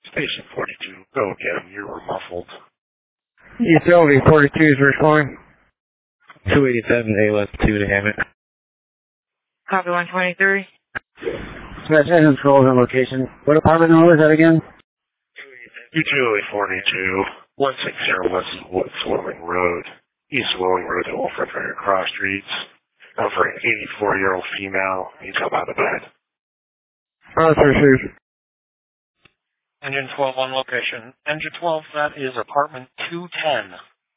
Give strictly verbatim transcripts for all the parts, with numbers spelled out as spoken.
Station forty-two, go get him. You were muffled. Utility forty-two is responding. two eighty-seven, A L S two to Hammett. Copy one twenty-three. Smash engine controls and location. What apartment number is that again? Utility forty-two, one sixty West Willing Road, East Willing Road to Wolford Ferry Cross Streets. Now for an eighty-four-year-old female, needs help out of bed. Oh, sir, sir. Engine twelve on location. Engine twelve, that is apartment two ten.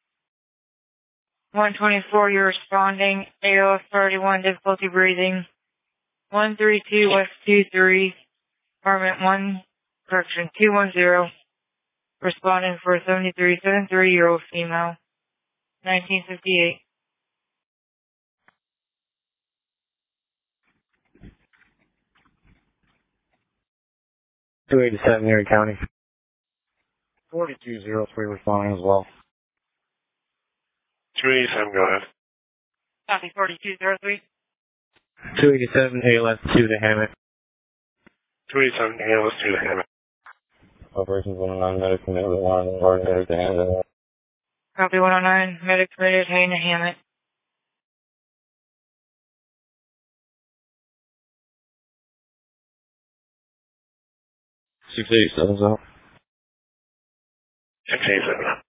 one twenty-four, you're responding. A O S thirty-one, difficulty breathing. one thirty-two West two three, apartment one, correction, two one zero. Responding for a seventy-three, seventy-three-year-old female, nineteen fifty-eight. two eighty-seven, Erie County. forty-two oh three responding as well. two eighty-seven, go ahead. Copy forty-two oh three. two eighty-seven, A L S two to Hammett. two eighty-seven, A L S two to Hammett. Operations one oh nine, medics committed to one, medics to Hammett. Copy one oh nine, medic committed, heading to Hammett. six eighty-seven, so. six eighty-seven.